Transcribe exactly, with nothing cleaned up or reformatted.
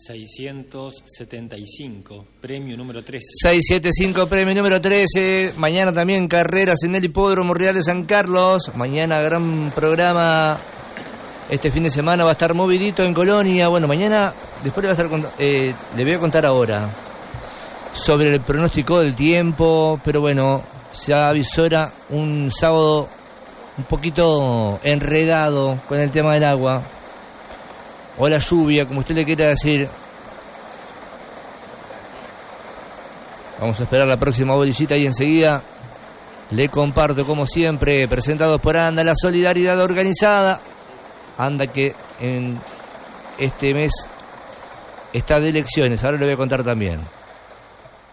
seiscientos setenta y cinco, premio número trece. seiscientos setenta y cinco, premio número trece. Mañana también carreras en el Hipódromo Real de San Carlos. Mañana gran programa. Este fin de semana va a estar movidito en Colonia. Bueno, mañana, después le, va a estar, eh, le voy a contar ahora sobre el pronóstico del tiempo. Pero bueno, se avisora un sábado un poquito enredado con el tema del agua. O la lluvia, como usted le quiera decir. Vamos a esperar la próxima bolillita y enseguida le comparto, como siempre, presentados por ANDA, la solidaridad organizada. ANDA que en este mes está de elecciones, ahora le voy a contar también.